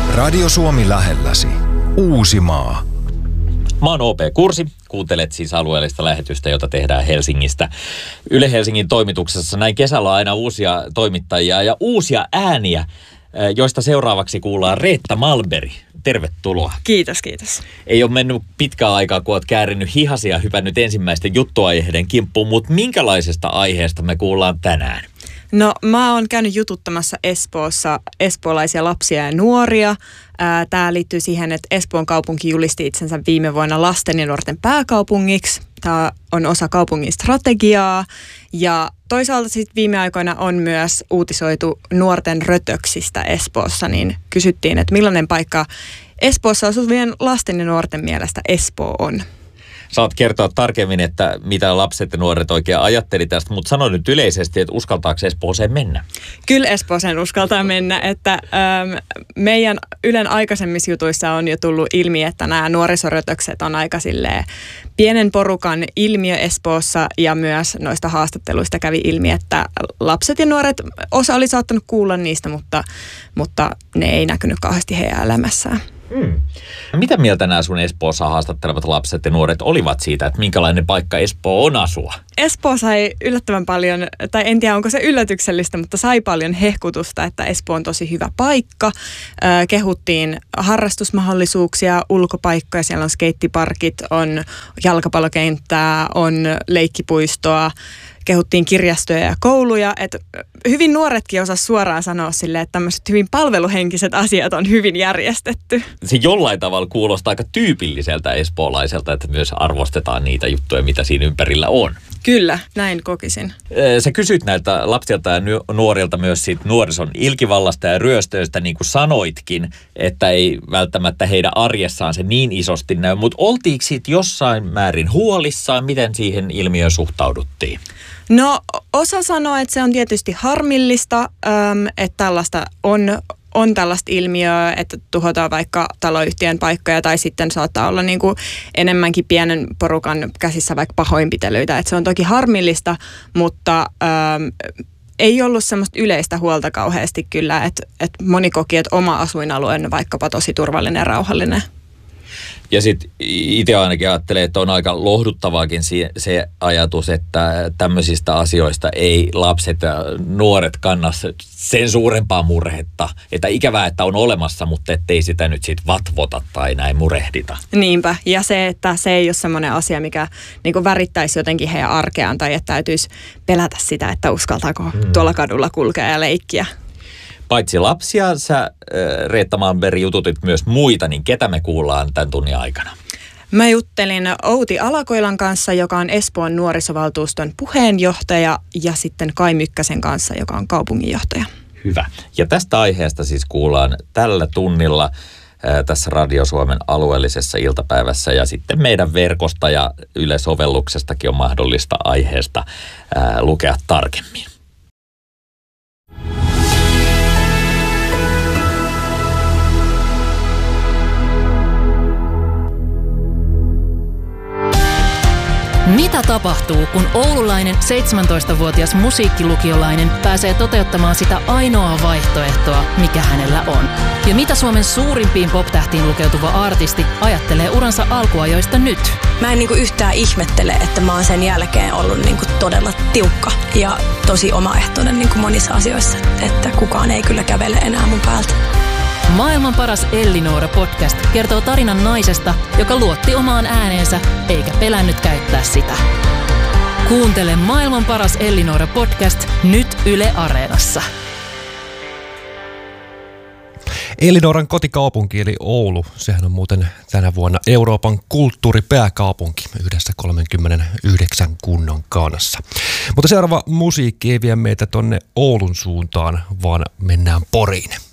Radio Suomi lähelläsi. Uusimaa. Mä oon O.P. Kursi. Kuuntelet siis alueellista lähetystä, jota tehdään Helsingistä. Yle Helsingin toimituksessa näin kesällä on aina uusia toimittajia ja uusia ääniä, joista seuraavaksi kuullaan Reetta Malmberg. Tervetuloa. Kiitos, kiitos. Ei ole mennyt pitkää aikaa, kun olet käärinyt hihasia ja hypännyt ensimmäisten juttuaiheiden kimppuun, mutta minkälaisesta aiheesta me kuullaan tänään? No, mä oon käynyt jututtamassa Espoossa espoolaisia lapsia ja nuoria. Tämä liittyy siihen, että Espoon kaupunki julisti itsensä viime vuonna lasten ja nuorten pääkaupungiksi. Tämä on osa kaupungin strategiaa ja toisaalta sitten viime aikoina on myös uutisoitu nuorten rötöksistä Espoossa, niin kysyttiin, että millainen paikka Espoossa asuvien lasten ja nuorten mielestä Espoo on. Saat kertoa tarkemmin, että mitä lapset ja nuoret oikein ajatteli tästä, mutta sano nyt yleisesti, että uskaltaako Espooseen mennä? Kyllä Espooseen uskaltaa mennä, että meidän Ylen aikaisemmissa jutuissa on jo tullut ilmi, että nämä nuorisorötökset on aika silleen pienen porukan ilmiö Espoossa ja myös noista haastatteluista kävi ilmi, että lapset ja nuoret, osa oli saattanut kuulla niistä, mutta ne ei näkynyt kauheasti heidän elämässään. Mitä mieltä nämä sun Espoossa haastattelevat lapset ja nuoret olivat siitä, että minkälainen paikka Espoo on asua? Espoo sai yllättävän paljon, tai en tiedä onko se yllätyksellistä, mutta sai paljon hehkutusta, että Espoo on tosi hyvä paikka. Kehuttiin harrastusmahdollisuuksia, ulkopaikkoja, siellä on skeittiparkit, on jalkapallokenttää, on leikkipuistoa. Kehuttiin kirjastoja ja kouluja, että hyvin nuoretkin osasivat suoraan sanoa silleen, että tämmöiset hyvin palveluhenkiset asiat on hyvin järjestetty. Se jollain tavalla kuulostaa aika tyypilliseltä espoolaiselta, että myös arvostetaan niitä juttuja, mitä siinä ympärillä on. Kyllä, näin kokisin. Sä kysyt näiltä lapsilta ja nuorilta myös siitä nuorison ilkivallasta ja ryöstöistä, niin kuin sanoitkin, että ei välttämättä heidän arjessaan se niin isosti näy, mutta oltiinko siitä jossain määrin huolissaan, miten siihen ilmiöön suhtauduttiin? No, osa sanoo, että se on tietysti harmillista, että tällaista on tällaista ilmiöä, että tuhotaan vaikka taloyhtiön paikkoja tai sitten saattaa olla niin kuin enemmänkin pienen porukan käsissä vaikka pahoinpitelyitä. Että se on toki harmillista, mutta ei ollut semmoista yleistä huolta kauheasti kyllä, että moni koki, että oma asuinalue on vaikkapa tosi turvallinen ja rauhallinen. Ja sitten itse ainakin ajattelen, että on aika lohduttavaakin se ajatus, että tämmöisistä asioista ei lapset ja nuoret kanna sen suurempaa murhetta. Että ikävää, että on olemassa, mutta ettei sitä nyt sitten vatvota tai näin murehdita. Niinpä. Ja se, että se ei ole semmoinen asia, mikä niin kuin värittäisi jotenkin heidän arkeaan tai että täytyisi pelätä sitä, että uskaltaako tuolla kadulla kulkea ja leikkiä. Paitsi lapsia, sä Reetta Malmberg jututit myös muita, niin ketä me kuullaan tämän tunnin aikana? Mä juttelin Outi Alakoilan kanssa, joka on Espoon nuorisovaltuuston puheenjohtaja, ja sitten Kai Mykkäsen kanssa, joka on kaupunginjohtaja. Hyvä. Ja tästä aiheesta siis kuullaan tällä tunnilla tässä Radio Suomen alueellisessa iltapäivässä, ja sitten meidän verkosta ja Yle-sovelluksestakin on mahdollista aiheesta lukea tarkemmin. Mitä tapahtuu, kun oululainen 17-vuotias musiikkilukiolainen pääsee toteuttamaan sitä ainoaa vaihtoehtoa, mikä hänellä on? Ja mitä Suomen suurimpiin pop-tähtiin lukeutuva artisti ajattelee uransa alkuajoista nyt? Mä en yhtään ihmettele, että mä oon sen jälkeen ollut todella tiukka ja tosi omaehtoinen monissa asioissa, että kukaan ei kyllä kävele enää mun päältä. Maailman paras Ellinora-podcast kertoo tarinan naisesta, joka luotti omaan ääneensä eikä pelännyt käyttää sitä. Kuuntele Maailman paras Ellinora-podcast nyt Yle Areenassa. Ellinoran kotikaupunki eli Oulu, sehän on muuten tänä vuonna Euroopan kulttuuripääkaupunki yhdessä 39 kunnan kanssa. Mutta seuraava musiikki ei vie meitä tonne Oulun suuntaan, vaan mennään Poriin.